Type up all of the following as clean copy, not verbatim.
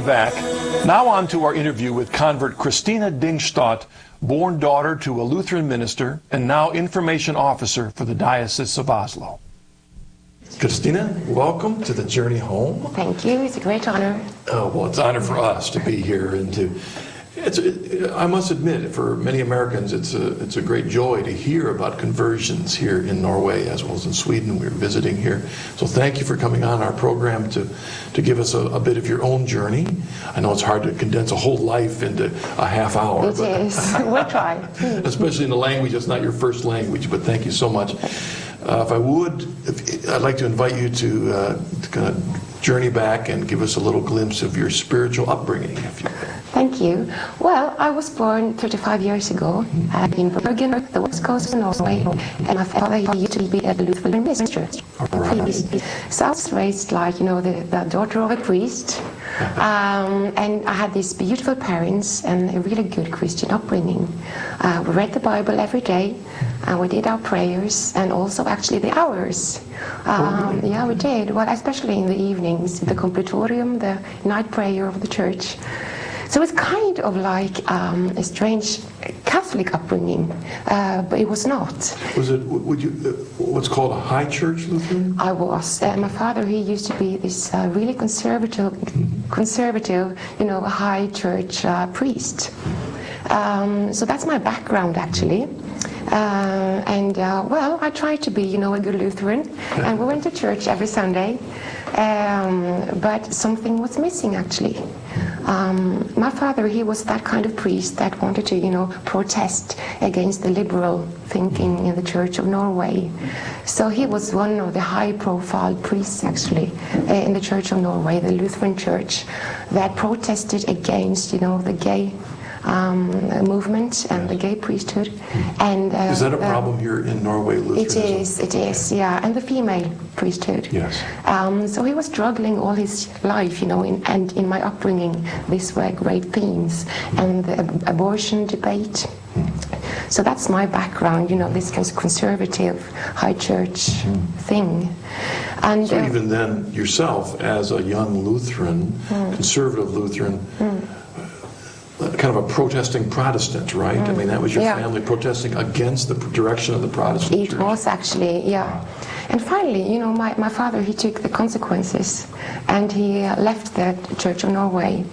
Welcome back. Now on to our interview with convert Christina Dingstadt, born daughter to a Lutheran minister and now information officer for the Diocese of Oslo. Christina, welcome to the journey home. Thank you. It's a great honor. Well, it's an honor for us to be here and to. I must admit, for many Americans, it's a great joy to hear about conversions here in Norway as well as in Sweden. We're visiting here, so thank you for coming on our program to give us a bit of your own journey. I know it's hard to condense a whole life into a half hour. It is. We'll try. Especially in a language that's not your first language. But thank you so much. I'd like to invite you to kind of journey back and give us a little glimpse of your spiritual upbringing, if you will. Thank you. Well, I was born 35 years ago in Bergen, the west coast of Norway, and my father used to be a Lutheran minister. Right. So I was raised like, the daughter of a priest, and I had these beautiful parents and a really good Christian upbringing. We read the Bible every day, and we did our prayers, and also actually the hours. Yeah, we did. Well, especially in the evenings, the completorium, the night prayer of the church. So it's kind of like a strange Catholic upbringing, but it was not. Was it? What's called a high church Lutheran? I was. My father, he used to be this really conservative, high church priest. So that's my background, actually. Well, I tried to be, a good Lutheran, and we went to church every Sunday, but something was missing, actually. My father, he was that kind of priest that wanted to, protest against the liberal thinking in the Church of Norway. So he was one of the high-profile priests, actually, in the Church of Norway, the Lutheran Church, that protested against, the gay movement and the gay priesthood. And is that a problem here in Norway, Lutheranism? It is, yeah, and the female priesthood. Yes. So he was struggling all his life, and in my upbringing, these were great themes, and the abortion debate. So that's my background, this kind of conservative high church thing. And so even then, yourself, as a young Lutheran, conservative Lutheran, kind of a protesting Protestant, right? I mean, that was your family protesting against the direction of the Protestant church. It was actually, yeah. And finally, my father, he took the consequences, and he left the Church of Norway.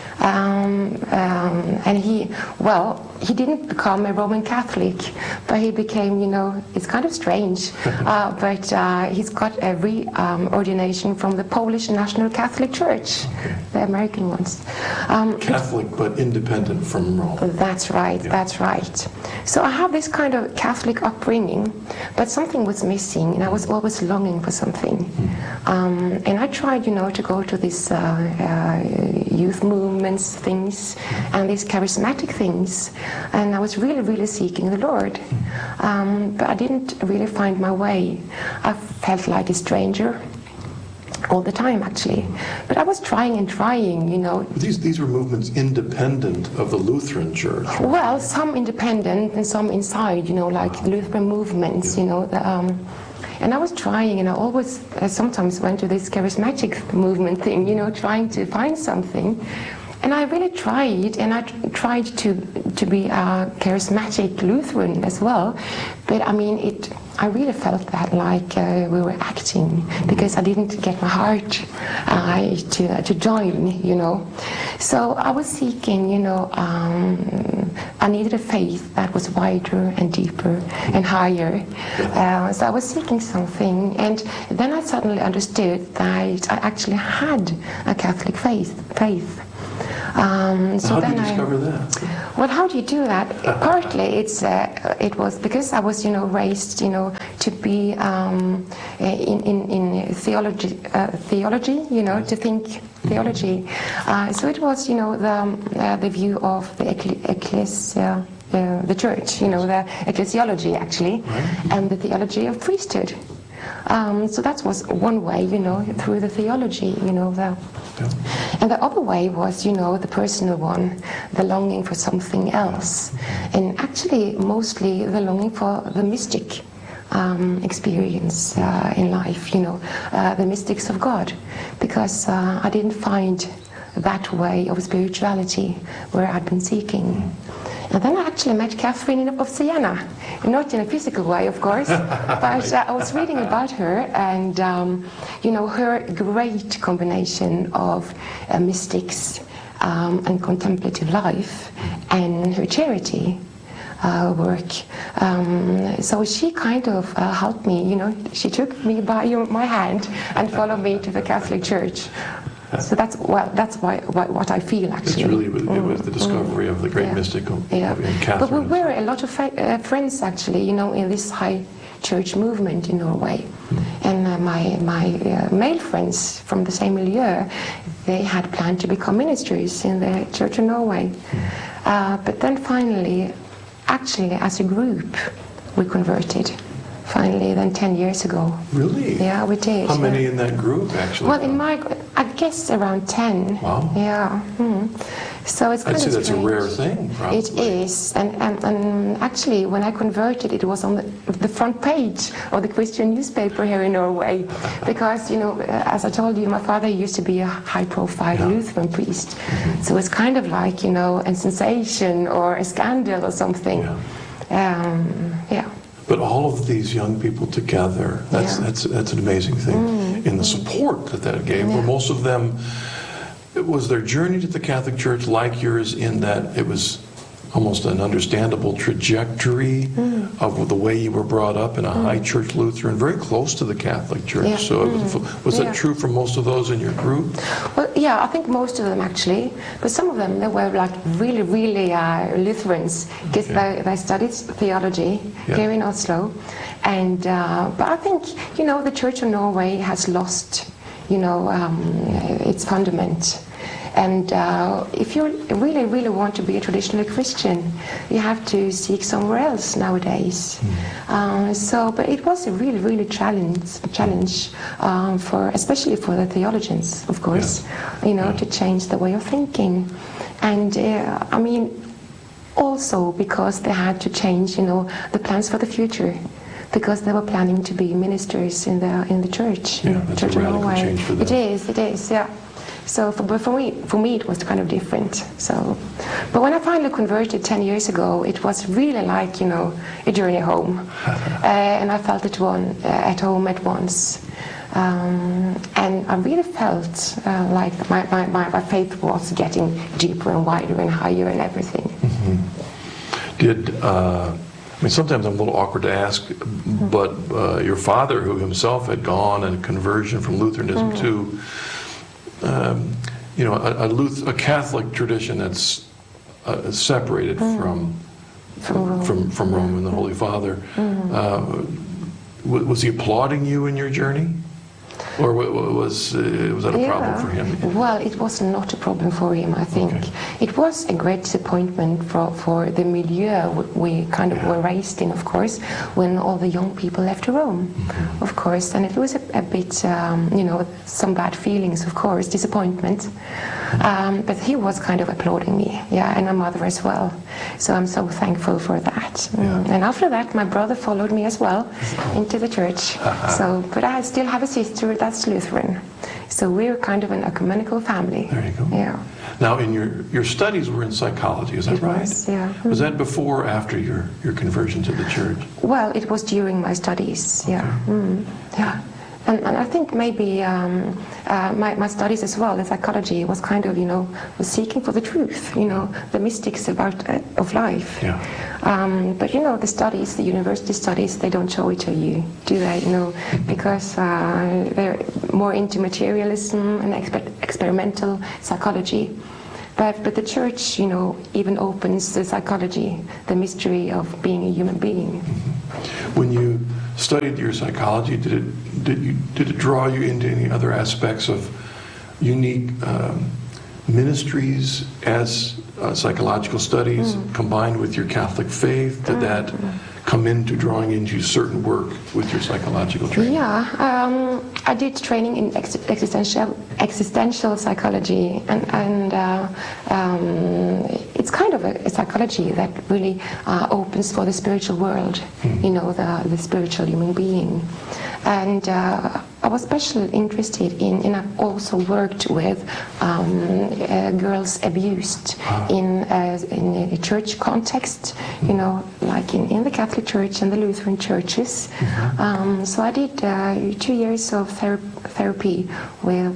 And he didn't become a Roman Catholic, but he became, it's kind of strange, but he's got a re-ordination from the Polish National Catholic Church, the American ones. Catholic, but independent from Rome. That's right, that's right. So I have this kind of Catholic upbringing, but something was missing, and I was always longing for something. And I tried, to go to these youth movements things and these charismatic things, and I was really, really seeking the Lord. But I didn't really find my way. I felt like a stranger all the time, actually. But I was trying and trying, These were movements independent of the Lutheran Church. Well, some independent and some inside, like Lutheran movements, and I was trying, and I always sometimes went to this charismatic movement thing, trying to find something. And I really tried, and I tried to be a charismatic Lutheran as well. But I mean, I really felt that like we were acting, because I didn't get my heart to join, So I was seeking, I needed a faith that was wider and deeper and higher. So I was seeking something, and then I suddenly understood that I actually had a Catholic faith. So how did you discover that? Well, how do you do that? Partly it was because I was raised to be in theology to think theology. So it was the view of the ecclesia. The church, the ecclesiology actually, and the theology of priesthood. So that was one way, through the theology, And the other way was, the personal one, the longing for something else. And actually, mostly the longing for the mystic experience in life, the mystics of God. Because I didn't find that way of spirituality where I'd been seeking. And then I actually met Catherine of Siena, not in a physical way, of course, but I was reading about her and, you know, her great combination of mystics and contemplative life and her charity work. So she kind of helped me, you know, she took me by my hand and followed me to the Catholic Church. So that's what I feel actually. It's really, it was the discovery of the great mystic of Catherine. But we were a lot of friends actually, you know, in this high church movement in Norway. And my male friends from the same milieu, they had planned to become ministers in the Church of Norway. But then finally, actually as a group, we converted. Finally, then 10 years ago. Really? Yeah, we did. How many in that group, actually? Well, in my, I guess around 10. Wow. Yeah. So it's kind of strange. I'd say that's a rare thing, probably. It is. And actually, when I converted, it was on the front page of the Christian newspaper here in Norway. Because, you know, as I told you, my father used to be a high-profile Lutheran priest. So it's kind of like, you know, a sensation or a scandal or something. Yeah. But all of these young people together, that's an amazing thing. In the support that gave, where most of them, it was their journey to the Catholic Church like yours in that it was almost an understandable trajectory of the way you were brought up in a high church Lutheran, very close to the Catholic Church. Yeah. So was that true for most of those in your group? Well, yeah, I think most of them actually, but some of them, they were like really Lutherans, because they studied theology here in Oslo. And but I think, you know, the Church of Norway has lost, you know, its fundament. And if you really want to be a traditional Christian, you have to seek somewhere else nowadays. But it was a really challenge for, especially for the theologians, of course, you know, to change the way of thinking. And I mean, also because they had to change, you know, the plans for the future. Because they were planning to be ministers in the church, in the Church of Norway. It is, yeah. So for me, it was kind of different. So, but when I finally converted 10 years ago, it was really like, you know, a journey home, and I felt at home at once, and I really felt like my faith was getting deeper and wider and higher and everything. I mean, sometimes I'm a little awkward to ask, but your father, who himself had gone in conversion from Lutheranism to, you know, a Catholic tradition that's separated from Rome and the Holy Father, was he applauding you in your journey? Or was that a problem for him? Well, it was not a problem for him, I think. Okay. It was a great disappointment for the milieu we kind of were raised in, of course, when all the young people left Rome, of course. And it was a bit, you know, some bad feelings, of course, disappointment. But he was kind of applauding me, and my mother as well. So I'm so thankful for that. And after that, my brother followed me as well into the church. But I still have a sister that's Lutheran. So we're kind of an ecumenical family. There you go. Yeah. Now, in your studies were in psychology, is that right? Was, yeah. Was that before or after your conversion to the church? Well, it was during my studies, yeah. And I think maybe my studies as well, the psychology, was kind of, you know, was seeking for the truth, you know, the mystics of life. Yeah. But, you know, the studies, the university studies, they don't show it to you, do they? You know, because they're more into materialism and experimental psychology. But the church, you know, even opens the psychology, the mystery of being a human being. When you studied your psychology, did it draw you into any other aspects of unique ministries as psychological studies combined with your Catholic faith? Did that come into drawing into certain work with your psychological training? Yeah, I did training in existential psychology, and it's kind of a psychology that really opens for the spiritual world, you know, the spiritual human being. And I was especially interested in, and I've also worked with girls abused in a church context, you know, like in the Catholic Church and the Lutheran churches. So I did 2 years of therapy with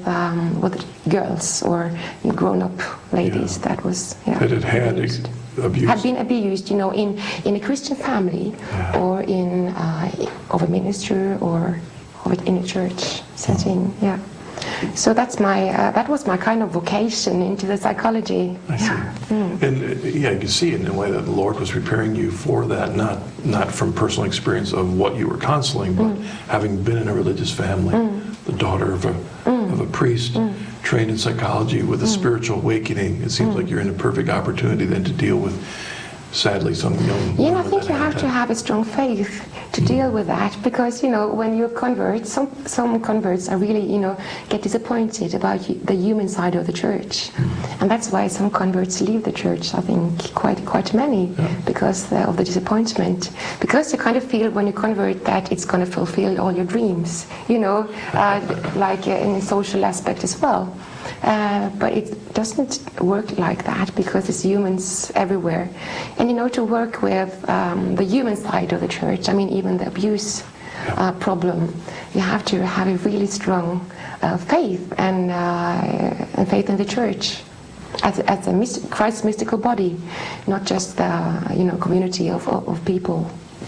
girls or grown-up ladies that was that had abused. Abuse. Had been abused, you know, in a Christian family or in of a minister or in a church setting. Yeah. So that's my that was my kind of vocation into the psychology. I see. And you can see in a way that the Lord was preparing you for that, not from personal experience of what you were counseling, but having been in a religious family, the daughter of a priest, trained in psychology with a spiritual awakening. It seems like you're in a perfect opportunity then to deal with, sadly, some young women. I think you have to have a strong faith to deal with that, because, you know, when you convert, some converts are really, you know, get disappointed about the human side of the church. And that's why some converts leave the church, I think quite many, because of the disappointment. Because you kind of feel when you convert that it's going to fulfill all your dreams, you know, like in a social aspect as well. But it doesn't work like that, because there's humans everywhere. And, you know, to work with the human side of the church, I mean, even the abuse problem, you have to have a really strong faith and faith in the church as a Christ's mystical body, not just the community of people.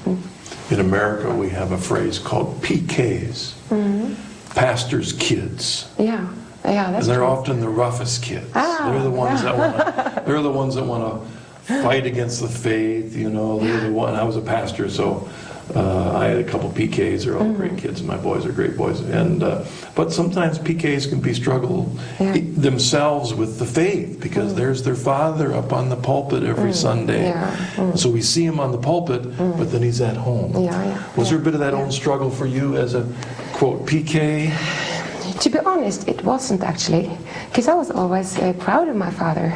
In America, we have a phrase called PKs, pastors' kids. Yeah, that's and they're true. Often the roughest kids. They're the ones that want to fight against the faith. You know, they're the one. I was a pastor, so I had a couple PKs. They're all great kids, and my boys are great boys. And but sometimes PKs can be struggle themselves with the faith, because there's their father up on the pulpit every Sunday. So we see him on the pulpit, but then he's at home. Was there a bit of that own struggle for you as a quote PK? To be honest, it wasn't actually, because I was always proud of my father.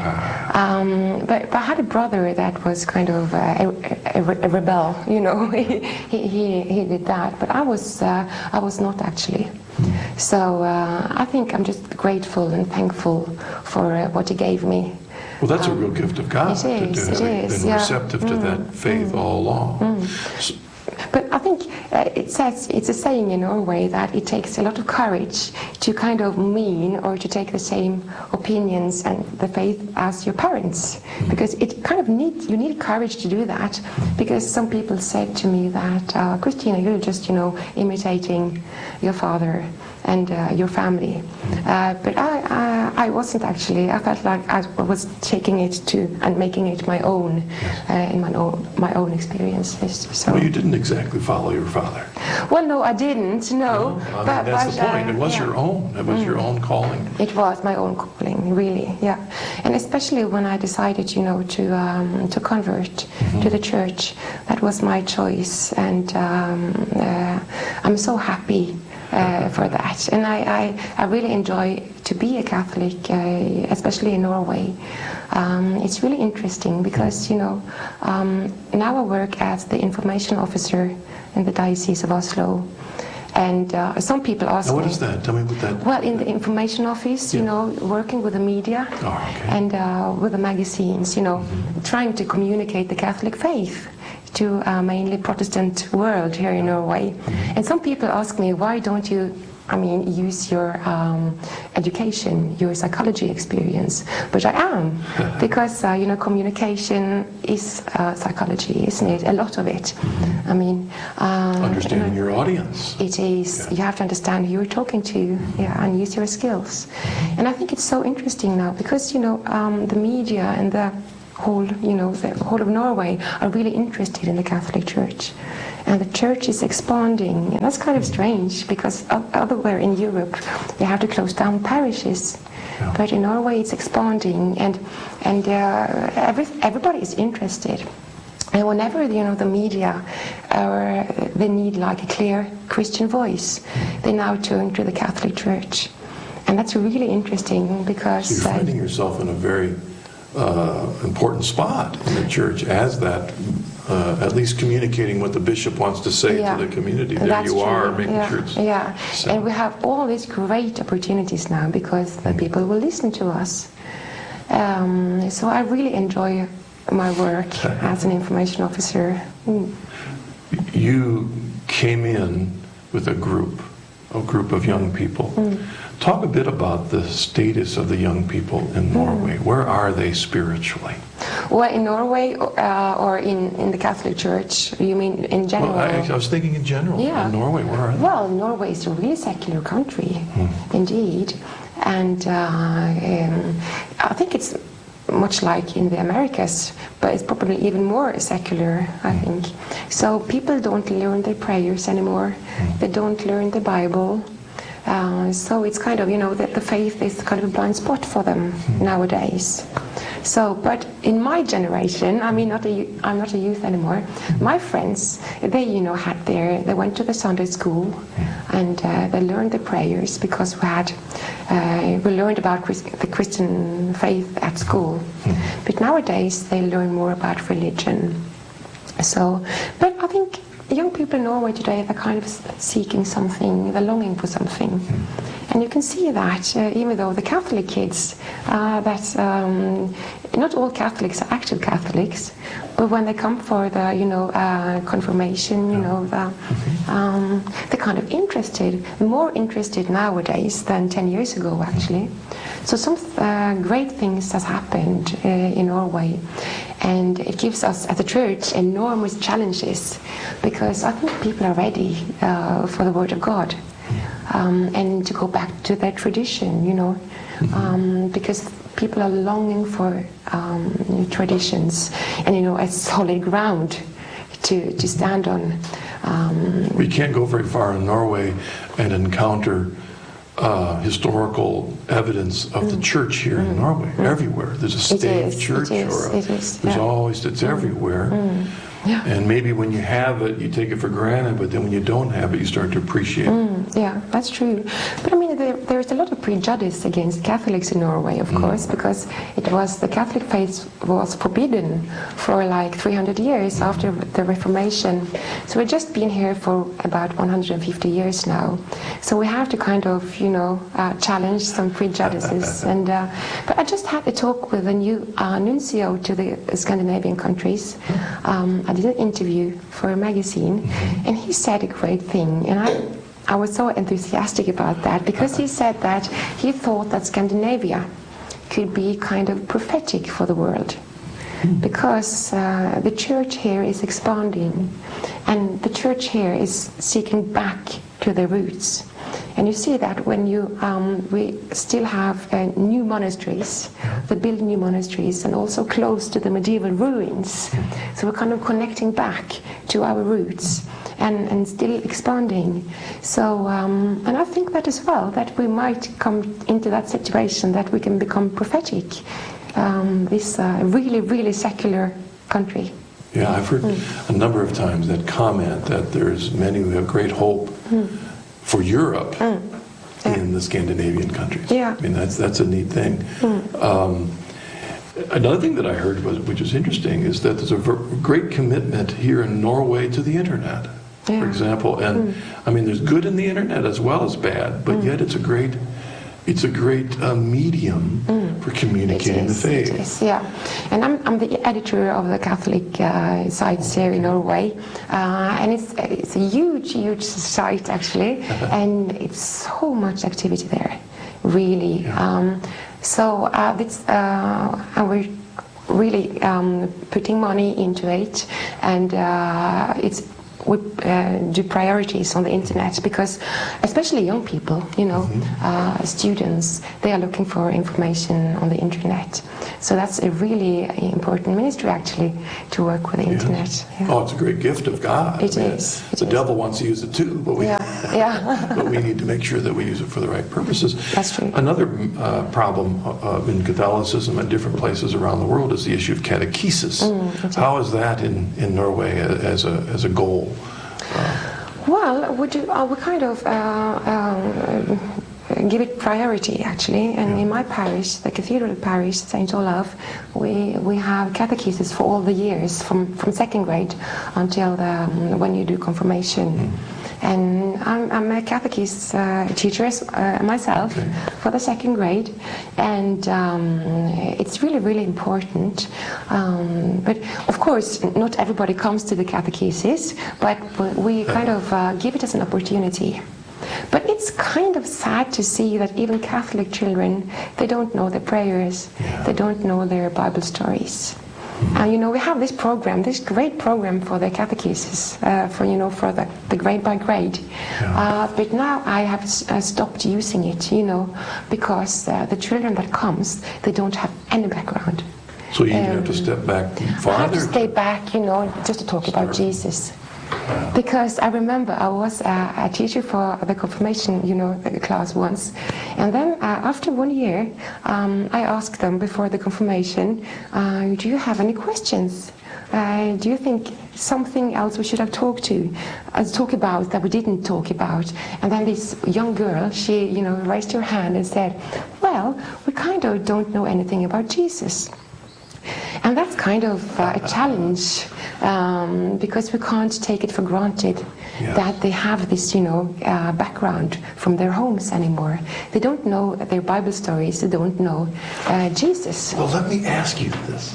But I had a brother that was kind of a rebel, you know. he did that, but I was not actually. So I think I'm just grateful and thankful for what he gave me. Well, that's a real gift of God. It is. Been receptive to that faith all along. But I think it's a saying in Norway that it takes a lot of courage to kind of mean or to take the same opinions and the faith as your parents, because it kind of you need courage to do that. Because some people said to me that Christina, you're just imitating your father and your family, but I wasn't actually. I felt like I was taking it and making it my own, in my own experiences. So. Well, you didn't exactly follow your father. Well, no, I didn't. No, that's the point. It was your own. It was your own calling. It was my own calling, really. Yeah, and especially when I decided, to convert to the church, that was my choice, and I'm so happy. For that, and I really enjoy to be a Catholic, especially in Norway. It's really interesting because now I work as the information officer in the Diocese of Oslo, and some people ask me. What is that? Tell me what that. Well, in the information office, working with the media and with the magazines, trying to communicate the Catholic faith to mainly Protestant world here in Norway. And some people ask me, why don't you use your education, your psychology experience? But I am, because communication is psychology, isn't it? A lot of it. Understanding your audience. It is. You have to understand who you're talking to, and use your skills. And I think it's so interesting now, because the media and the whole of Norway are really interested in the Catholic Church, and the church is expanding, and that's kind of strange, because elsewhere in Europe they have to close down parishes, but in Norway it's expanding, and everybody is interested. And whenever the media they need like a clear Christian voice, they now turn to the Catholic Church, and that's really interesting, because so you're finding yourself in a very important spot in the church as that at least communicating what the bishop wants to say to the community. There That's you are, true. making sure it's... Yeah, and we have all these great opportunities now because the people will listen to us. So I really enjoy my work as an information officer. You came in with a group of young people. Talk a bit about the status of the young people in Norway. Where are they spiritually? Well, in Norway or in the Catholic Church? You mean in general? Well, I was thinking in general. Yeah. In Norway, where are they? Well, Norway is a really secular country, indeed. And I think it's much like in the Americas, but it's probably even more secular, I think. So people don't learn their prayers anymore. They don't learn the Bible. So it's kind of, that the faith is kind of a blind spot for them nowadays. So, but in my generation, I'm not a youth anymore. My friends, they, they went to the Sunday school and they learned the prayers because we learned about the Christian faith at school. But nowadays they learn more about religion. So, but I think young people in Norway today, they're kind of seeking something, they're longing for something. And you can see that even though the Catholic kids, not all Catholics are active Catholics, but when they come for the, confirmation, they're kind of interested, more interested nowadays than 10 years ago, actually. So some great things has happened in Norway. And it gives us, as a church, enormous challenges, because I think people are ready for the Word of God, and to go back to their tradition, because people are longing for traditions and, a solid ground to stand on. We can't go very far in Norway and encounter historical evidence of the church here in Norway. Everywhere there's a staved church, it's everywhere. Yeah. And maybe when you have it, you take it for granted, but then when you don't have it, you start to appreciate it. Yeah, that's true. But I mean, there's a lot of prejudice against Catholics in Norway, of course, because the Catholic faith was forbidden for like 300 years after the Reformation. So we've just been here for about 150 years now. So we have to kind of, challenge some prejudices. And but I just had a talk with a new nuncio to the Scandinavian countries. I did an interview for a magazine, and he said a great thing, and I was so enthusiastic about that, because he said that he thought that Scandinavia could be kind of prophetic for the world, because the church here is expanding, and the church here is seeking back to the roots. And you see that when we still have new monasteries, they build new monasteries, and also close to the medieval ruins. So we're kind of connecting back to our roots and still expanding. So, and I think that as well, that we might come into that situation that we can become prophetic, this really, really secular country. Yeah, I've heard a number of times that comment that there's many who have great hope for Europe in the Scandinavian countries. Yeah. I mean, that's a neat thing. Another thing that I heard, which is interesting, is that there's a great commitment here in Norway to the internet, for example. And I mean, there's good in the internet as well as bad, but yet it's a great medium for communicating the faith. It is, yeah. And I'm the editor of the Catholic sites here in Norway, and it's a huge site actually, and it's so much activity there, really. So and we're really putting money into it, and we do priorities on the internet, because especially young people, students, they are looking for information on the internet. So that's a really important ministry, actually, to work with the internet. Yeah. Oh, it's a great gift of God. It is. The devil wants to use it too, but but we need to make sure that we use it for the right purposes. That's true. Another problem in Catholicism at different places around the world is the issue of catechesis. How is that in Norway as a goal? Well, we kind of give it priority, actually. And in my parish, the Cathedral Parish, St. Olaf, we have catechesis for all the years, from second grade until when you do confirmation. And I'm a catechist teacher myself for the second grade, and it's really, really important. But of course, not everybody comes to the catechesis, but we kind of give it as an opportunity. But it's kind of sad to see that even Catholic children, they don't know their prayers, they don't know their Bible stories. You know, we have this program, this great program for the catechesis, for the grade by grade. But now I have stopped using it, because the children that comes, they don't have any background. So you even have to step back farther? I have to stay back, just to talk about Jesus. Because I remember I was a teacher for the confirmation, class once, and then after 1 year, I asked them before the confirmation, do you have any questions? Do you think something else we should have talked about that we didn't talk about? And then this young girl, she, raised her hand and said, well, we kind of don't know anything about Jesus. And that's kind of a challenge, because we can't take it for granted that they have this, background from their homes anymore. They don't know their Bible stories, they don't know Jesus. Well, let me ask you this.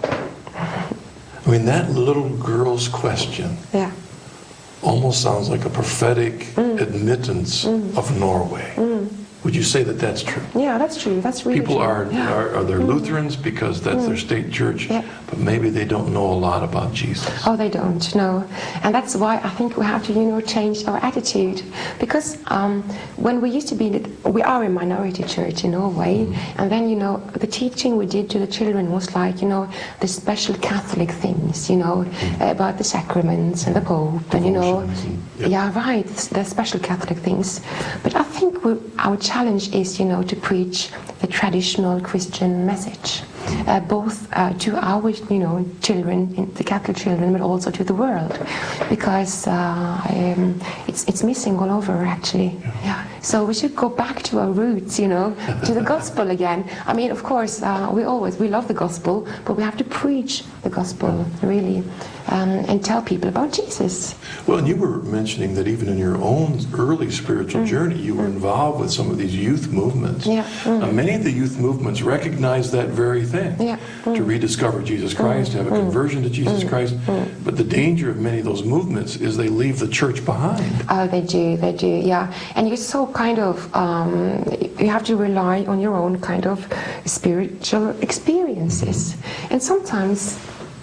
I mean, that little girl's question almost sounds like a prophetic admittance of Norway. Would you say that that's true? Yeah, that's true. That's really People true. are they Lutherans because that's their state church, but maybe they don't know a lot about Jesus. Oh, they don't, no. And that's why I think we have to, change our attitude. Because when we used to be, we are a minority church in Norway, and then, the teaching we did to the children was like, the special Catholic things, about the sacraments and the Pope, and, the special Catholic things. But I think our challenge is, to preach the traditional Christian message, both to our, children, the Catholic children, but also to the world, because it's missing all over, actually. So we should go back to our roots, to the gospel again. I mean, of course, we love the gospel, but we have to preach the gospel, really, and tell people about Jesus. Well, and you were mentioning that even in your own early spiritual journey, you were involved with some of these youth movements. Many of the youth movements recognize that very thing, to rediscover Jesus Christ, to have a conversion to Jesus Christ. But the danger of many of those movements is they leave the church behind. Oh, they do, yeah. And you're so kind of, you have to rely on your own kind of spiritual experiences. And sometimes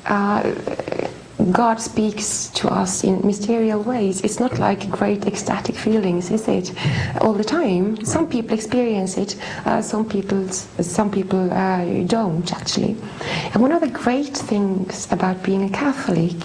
God speaks to us in mysterious ways. It's not like great ecstatic feelings, is it? All the time. Right. Some people experience it. Some people don't, actually. And one of the great things about being a Catholic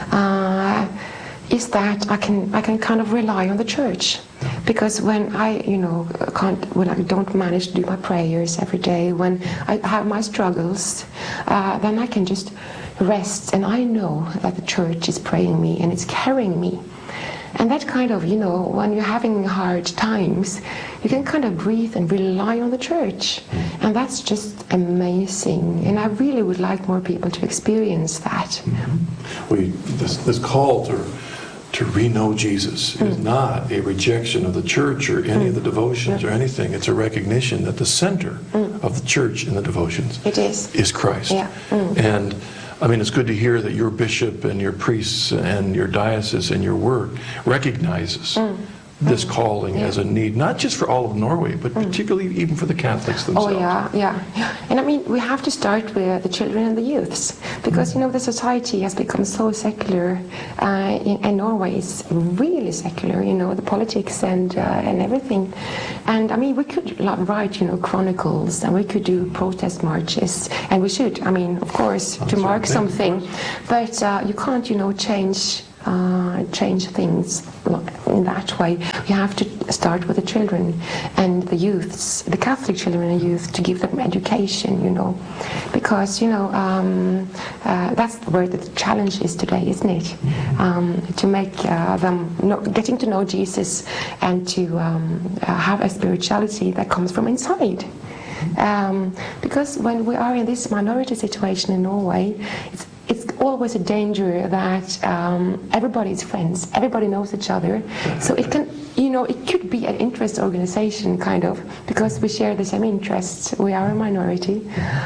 is that I can kind of rely on the church. Because when I don't manage to do my prayers every day, when I have my struggles, then I can just rest, and I know that the church is praying me and it's carrying me. And that kind of, when you're having hard times, you can kind of breathe and rely on the church. And that's just amazing. And I really would like more people to experience that. This call to re-know Jesus is not a rejection of the church or any of the devotions or anything. It's a recognition that the center of the church in the devotions is Christ. And I mean, it's good to hear that your bishop and your priests and your diocese and your work recognizes this calling as a need, not just for all of Norway, but particularly even for the Catholics themselves. Oh, yeah. And I mean, we have to start with the children and the youths, because, the society has become so secular, and Norway is really secular, the politics and everything. And I mean, we could write, chronicles, and we could do protest marches, and we should, I mean, of course, to mark something, but you can't, change things in that way. You have to start with the children and the youths, the Catholic children and youth, to give them education, you know, because, you know, that's where the challenge is today, isn't it? To make them getting to know Jesus and to have a spirituality that comes from inside. Because when we are in this minority situation in Norway, it's always a danger that everybody is friends, everybody knows each other. So it can, you know, it could be an interest organization, kind of, because we share the same interests. We are a minority.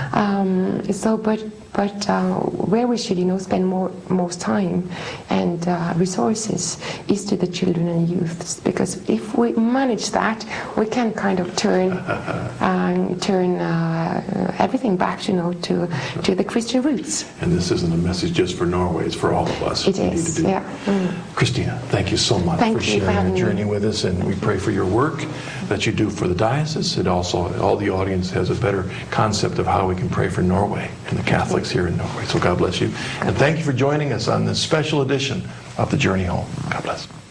But where we should, you know, spend most time and resources is to the children and youths, because if we manage that, we can kind of turn everything back, you know, to the Christian roots. And this isn't a message just for Norway; it's for all of us. It is, yeah. Christina, thank you so much for sharing your journey with us, and we pray for your work that you do for the diocese. It also, all the audience has a better concept of how we can pray for Norway and the Catholics here in Norway. So God bless you. And thank you for joining us on this special edition of The Journey Home. God bless.